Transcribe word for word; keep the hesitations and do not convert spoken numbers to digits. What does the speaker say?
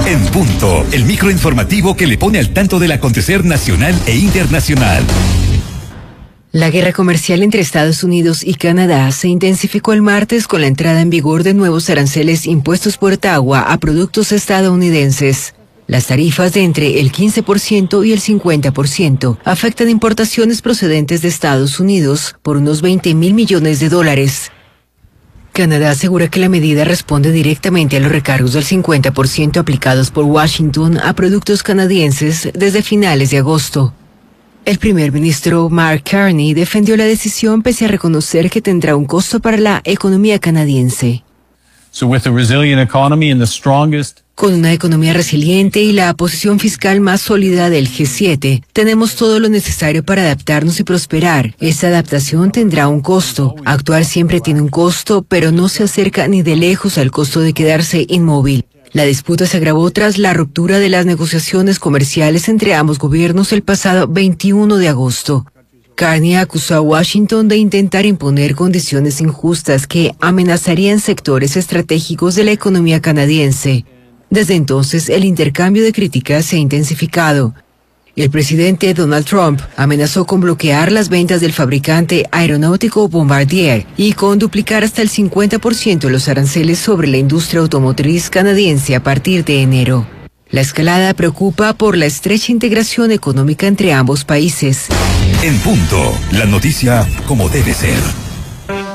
En punto, el microinformativo que le pone al tanto del acontecer nacional e internacional. La guerra comercial entre Estados Unidos y Canadá se intensificó el martes con la entrada en vigor de nuevos aranceles impuestos por Ottawa a productos estadounidenses. Las tarifas de entre el quince por ciento y el cincuenta por ciento afectan importaciones procedentes de Estados Unidos por unos veinte mil millones de dólares. Canadá asegura que la medida responde directamente a los recargos del cincuenta por ciento aplicados por Washington a productos canadienses desde finales de agosto. El primer ministro Mark Carney defendió la decisión pese a reconocer que tendrá un costo para la economía canadiense. So with a resilient economy and the strongest Con una economía resiliente y la posición fiscal más sólida del G siete, tenemos todo lo necesario para adaptarnos y prosperar. Esta adaptación tendrá un costo. Actuar siempre tiene un costo, pero no se acerca ni de lejos al costo de quedarse inmóvil. La disputa se agravó tras la ruptura de las negociaciones comerciales entre ambos gobiernos el pasado veintiuno de agosto. Carney acusó a Washington de intentar imponer condiciones injustas que amenazarían sectores estratégicos de la economía canadiense. Desde entonces, el intercambio de críticas se ha intensificado. El presidente Donald Trump amenazó con bloquear las ventas del fabricante aeronáutico Bombardier y con duplicar hasta el cincuenta por ciento los aranceles sobre la industria automotriz canadiense a partir de enero. La escalada preocupa por la estrecha integración económica entre ambos países. En punto, la noticia como debe ser.